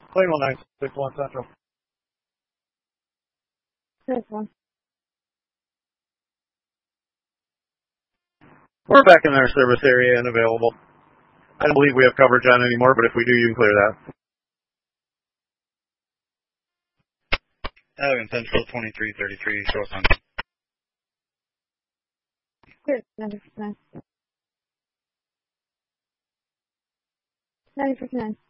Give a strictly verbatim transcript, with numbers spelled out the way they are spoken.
Plane one nine six one Central. This one. We're back in our service area and available. I don't believe we have coverage on anymore, but if we do, you can clear that. Evan Central twenty-three thirty-three, show us on. Clear, ninety percent. ninety percent.